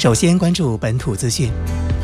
首先关注本土资讯。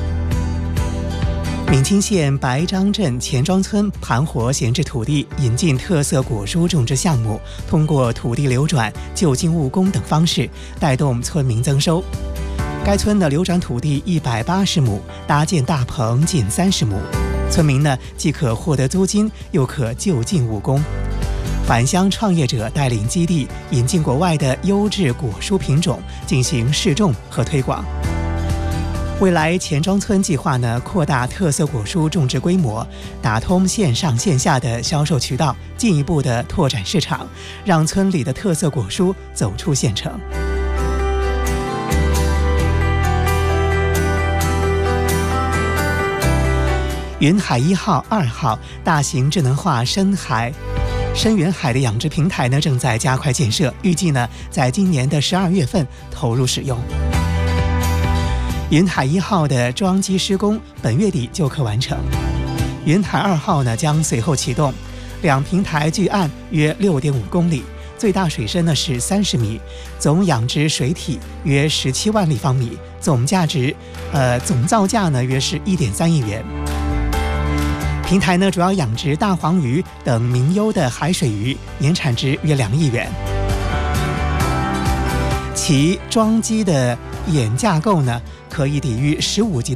闽清县白樟镇钱庄村盘活闲置土地，引进特色果蔬种植项目，通过土地流转、就近务工等方式，带动村民增收。该村的流转土地180亩，搭建大棚近30亩，村民呢既可获得租金，又可就近务工。返乡创业者带领基地引进国外的优质果蔬品种，进行试种和推广。未来钱庄村计划呢扩大特色果蔬种植规模，打通线上线下的销售渠道，进一步的拓展市场，让村里的特色果蔬走出县城。云海1号、2号大型智能化深远海的养殖平台呢正在加快建设，预计呢在今年的12月份投入使用。云海1号的装机施工本月底就可完成，云海2号呢将随后启动。两平台距岸约6.5公里，最大水深呢是30米，总养殖水体约17万立方米，总造价呢约是1.3亿元。平台呢主要养殖大黄鱼等名优的海水鱼，年产值约2亿元。其装机的眼架构呢可以抵御15级